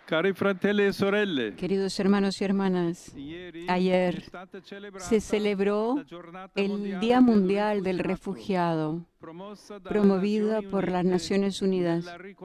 Cari fratelli e sorelle, Queridos hermanos y hermanas, ayer se celebró el Día Mundial del Refugiado, promovida por las Naciones Unidas,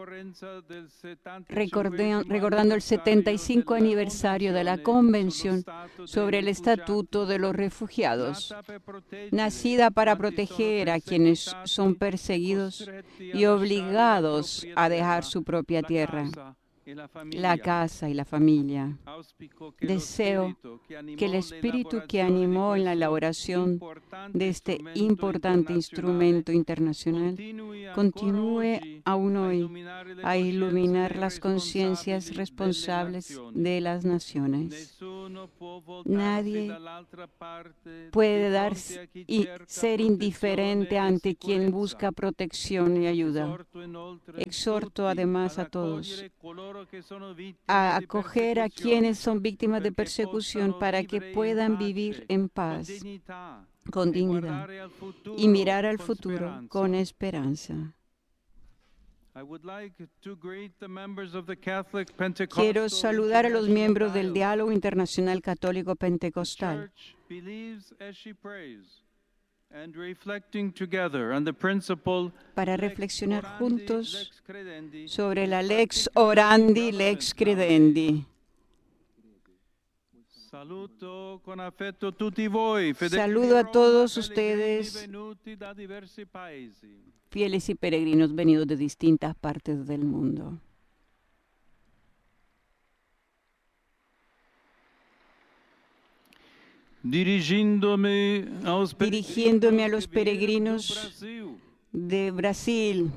recordando el 75 aniversario de la Convención sobre el Estatuto de los Refugiados, nacida para proteger a quienes son perseguidos y obligados a dejar su propia tierra, la casa y la familia. Deseo que el espíritu que animó en la elaboración de este importante instrumento internacional continúe aún hoy a iluminar las conciencias responsables de las naciones. Nadie puede ser indiferente ante quien busca protección y ayuda. Exhorto además a todos a acoger a quienes son víctimas de persecución para que puedan vivir en paz, con dignidad, y mirar al futuro con esperanza. Quiero saludar a los miembros del Diálogo Internacional Católico Pentecostal. Para reflexionar juntos sobre la lex orandi, lex credendi. Saludo a todos ustedes, fieles y peregrinos venidos de distintas partes del mundo. Dirigiéndome a los peregrinos de Brasil,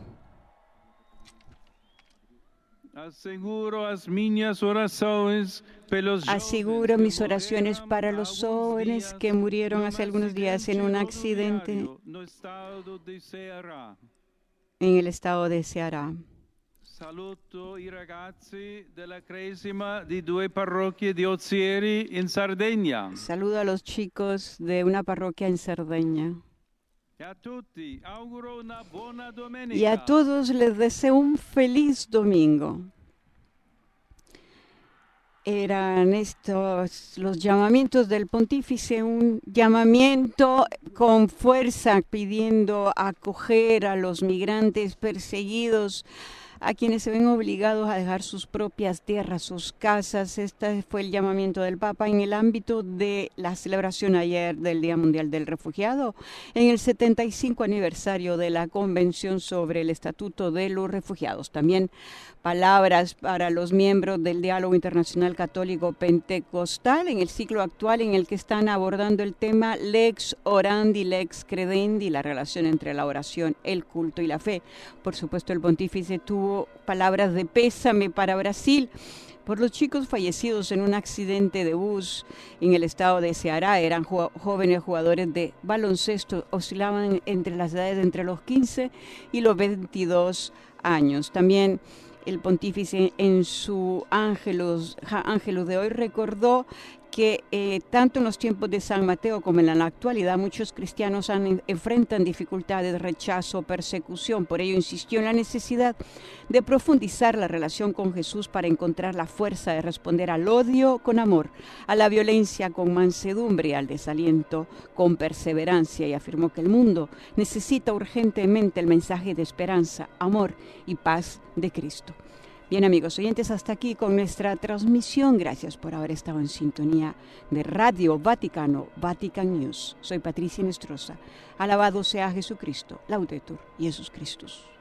aseguro mis oraciones para los jóvenes que murieron hace algunos días en un accidente en el estado de Ceará. Saluto i ragazzi della Cresima di 2 parrocchie di Ozieri in Sardegna. Saludo a los chicos de una parroquia en Cerdeña. Y a todos les deseo un feliz domingo. Eran estos los llamamientos del pontífice, un llamamiento con fuerza pidiendo acoger a los migrantes perseguidos, a quienes se ven obligados a dejar sus propias tierras, sus casas. Este fue el llamamiento del Papa en el ámbito de la celebración ayer del Día Mundial del Refugiado, en el 75 aniversario de la Convención sobre el Estatuto de los Refugiados. También palabras para los miembros del Diálogo Internacional Católico Pentecostal en el ciclo actual en el que están abordando el tema Lex Orandi, Lex Credendi, la relación entre la oración, el culto y la fe. Por supuesto, el pontífice tuvo palabras de pésame para Brasil por los chicos fallecidos en un accidente de bus en el estado de Ceará. Eran jóvenes jugadores de baloncesto, oscilaban entre las edades de entre los 15 y los 22 años. También el pontífice en su Ángelus de hoy recordó que tanto en los tiempos de San Mateo como en la actualidad muchos cristianos enfrentan dificultades, rechazo, persecución. Por ello insistió en la necesidad de profundizar la relación con Jesús para encontrar la fuerza de responder al odio con amor, a la violencia con mansedumbre, al desaliento con perseverancia, y afirmó que el mundo necesita urgentemente el mensaje de esperanza, amor y paz de Cristo. Bien, amigos oyentes, hasta aquí con nuestra transmisión. Gracias por haber estado en sintonía de Radio Vaticano, Vatican News. Soy Patricia Inestrosa. Alabado sea Jesucristo. Laudetur Jesus Christus.